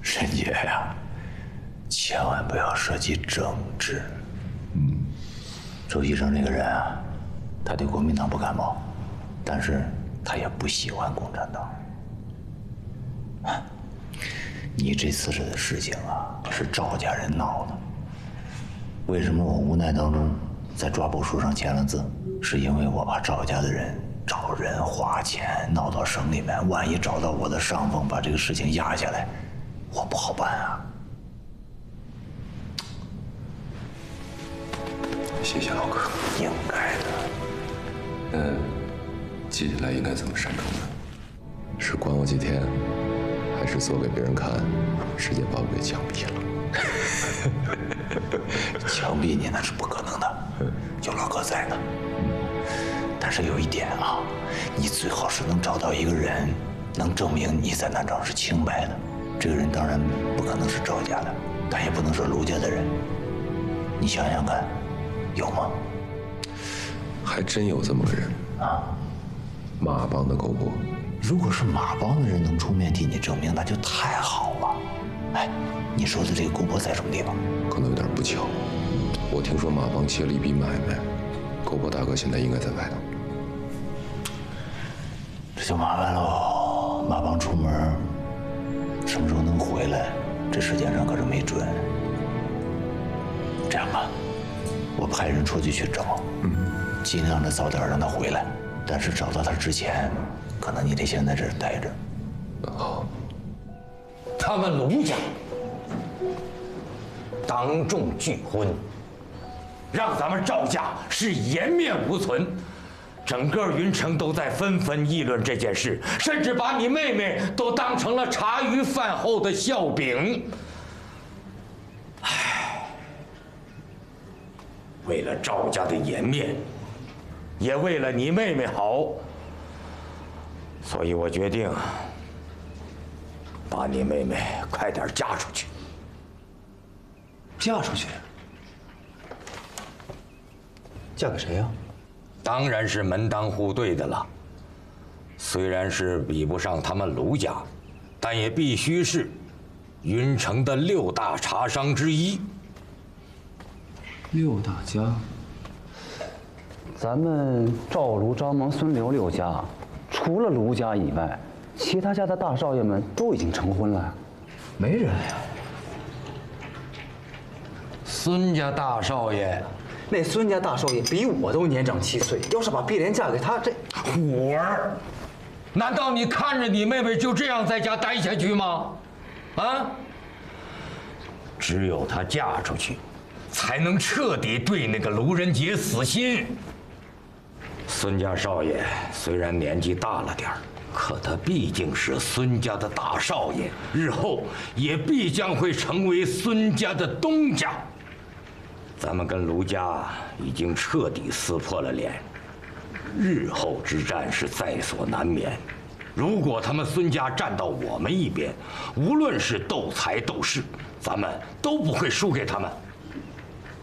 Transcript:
沈姐呀，千万不要涉及政治。周医生这个人啊，他对国民党不感冒，但是他也不喜欢共产党。你这次的事情啊，是赵家人闹的。为什么我无奈当中在抓捕书上签了字？是因为我怕赵家的人找人花钱闹到省里面，万一找到我的上峰，把这个事情压下来，我不好办啊。 谢谢老哥。 应该的。 接下来应该怎么善终呢？是关我几天，还是做给别人看，直接把我给枪毙了？ 枪毙你那是不可能的，有老哥在呢。但是有一点啊，你最好是能找到一个人，能证明你在南昌是清白的。这个人当然不可能是赵家的，但也不能是卢家的人。你想想看，有吗？ 还真有这么个人啊， 马帮的狗婆。 如果是马帮的人能出面替你证明，那就太好了。哎，你说的这个狗婆在什么地方？ 可能有点不巧，我听说马帮接了一笔买卖，狗婆大哥现在应该在外头。 这就麻烦喽。马帮出门，什么时候能回来？这时间上可是没准。这样吧，我派人出去找，尽量的早点让他回来。但是找到他之前，可能你得先在这儿待着。 好。 他们卢家当众拒婚，让咱们赵家是颜面无存。整个云城都在纷纷议论这件事，甚至把你妹妹都当成了茶余饭后的笑柄。唉，为了赵家的颜面，也为了你妹妹好，所以我决定把你妹妹快点嫁出去。 嫁出去？嫁给谁呀？ 当然是门当户对的了。虽然是比不上他们卢家，但也必须是云城的6大茶商之一。 6大家，咱们赵、卢、张、蒙、孙、刘6家，除了卢家以外，其他家的大少爷们都已经成婚了，没人呀。 孙家大少爷， 那孙家大少爷比我都年长7岁，要是把碧莲嫁给他，这虎儿，难道你看着你妹妹就这样在家待下去吗？啊！只有她嫁出去，才能彻底对那个卢仁杰死心。孙家少爷虽然年纪大了点儿，可他毕竟是孙家的大少爷，日后也必将会成为孙家的东家。咱们跟卢家已经彻底撕破了脸，日后之战是在所难免。如果他们孙家站到我们一边，无论是斗财斗势，咱们都不会输给他们。